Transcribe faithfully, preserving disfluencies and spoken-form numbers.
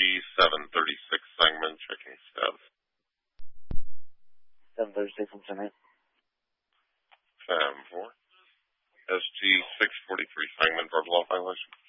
seven thirty-six Sangamon, checking status. seven thirty-six from San Fam four. S G six forty-three Sangamon, verbal law violation.